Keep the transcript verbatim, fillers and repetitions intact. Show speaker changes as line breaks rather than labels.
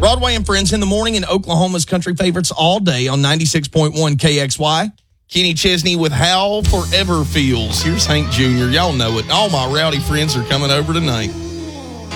Broadway and Friends in the morning in Oklahoma's country favorites all day on ninety-six point one K X Y. Kenny Chesney with How Forever Feels. Here's Hank Junior Y'all know it. All my rowdy friends are coming over tonight.